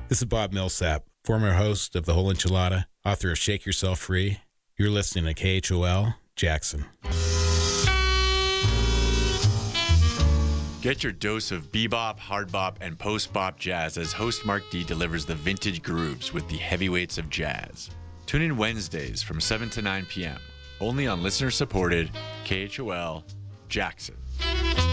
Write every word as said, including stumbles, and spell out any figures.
This is Bob Millsap, former host of The Whole Enchilada, author of Shake Yourself Free. You're listening to K H O L Jackson. Get your dose of bebop, hard bop, and post-bop jazz as host Mark D delivers the vintage grooves with the heavyweights of jazz. Tune in Wednesdays from seven to nine p.m. only on listener-supported K H O L Jackson.